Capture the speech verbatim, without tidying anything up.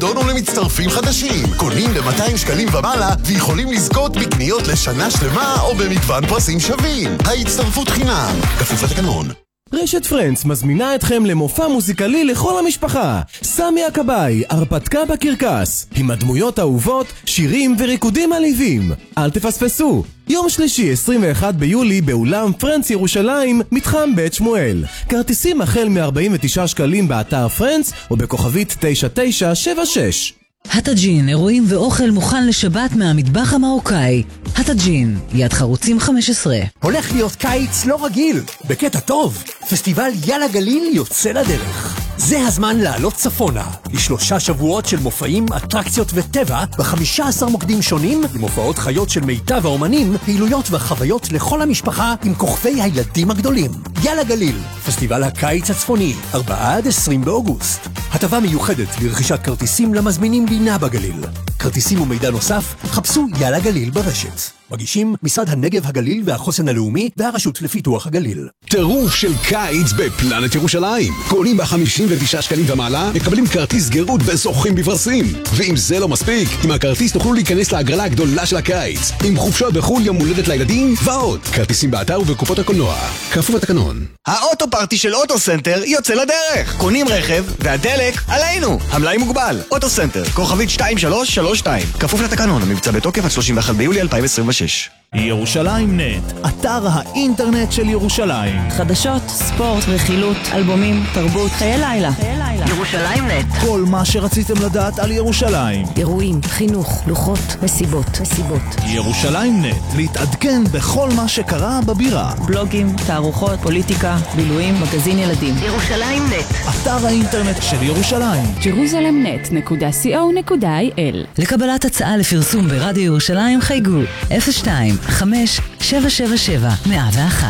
דונו למצטרפים חדשים. קונים ל-מאתיים שקלים ומעלה ויכולים לזכות בקניות לשנה שלמה או במגוון פרסים שווים. ההצטרפות חינם, כפוף לתקנון. רשת פרנץ מזמינה אתכם למופע מוזיקלי לכל המשפחה. סמי הכבאי, הרפתקה בקרקס, עם הדמויות האהובות, שירים וריקודים מלהיבים. אל תפספסו. יום שלישי עשרים ואחד ביולי באולם פרנץ ירושלים, מתחם בית שמואל. כרטיסים החל מ-ארבעים ותשעה שקלים באתר פרנץ או בכוכבית תשע תשע שבע שש. הטאג'ין, אירועים ואוכל מוכן לשבת מהמטבח המרוקאי. הטאג'ין, יד חרוצים חמש עשרה. הולך להיות קיץ לא רגיל, בקטע טוב. פסטיבל יאללה גליל יוצא לדרך. זה הזמן לעלות צפונה, לשלושה שבועות של מופעים, אטרקציות וטבע, ב-חמישה עשר מוקדים שונים, למופעות חיות של מיטב האומנים, פעילויות וחוויות לכל המשפחה עם כוכבי הילדים הגדולים. יאללה גליל, פסטיבל הקיץ הצפוני, ארבעה עד עשרים באוגוסט. הטבה מיוחדת לרכישת כרטיסים למזמינים לינה בגליל. כרטיסים ומידע נוסף, חפשו יאללה גליל ברשת. מגישים משרד הנגב הגליל והחוסן הלאומי והרשות לפיתוח הגליל. טירוף של קיץ בפלנט ירושלים. קונים ב-חמישים ותשעה שקלים ומעלה, מקבלים כרטיס גירות וזוכים בפרסים. ואם זה לא מספיק, עם הכרטיס תוכלו להיכנס להגרלה הגדולה של הקיץ, עם חופשות בחול, יום הולדת לילדים ועוד. כרטיסים באתר ובקופות הקולנוע. כפוף לתקנון. האוטו פארטי של אוטו סנטר יוצא לדרך. קונים רכב והדלק עלינו. המלאי מוגבל. אוטו סנטר, כוכבית שתיים שלוש שלוש שתיים. כפוף לתקנון, המבצע בתוקף עד שלושים ואחד ביולי אלפיים עשרים ושש. ירושלים נט, אתר האינטרנט של ירושלים. חדשות, ספורט, רכילות, אלבומים, תרבות, חיי לילה. ירושלים נט. כל מה שרציתם לדעת על ירושלים. אירועים, חינוך, לוחות, מסיבות, מסיבות. ירושלים נט, להתעדכן בכל מה שקרה בבירה. בלוגים, תערוכות, פוליטיקה, בילויים, מגזין ילדים. ירושלים נט. אתר האינטרנט של ירושלים. ג'רוזלם נט נקודה סי או נקודה איי אל. לקבלת הצעה לפרסום ברדיו ירושלים חייגו אפס שתיים חמש שבע שבע שבע מאה ואחת.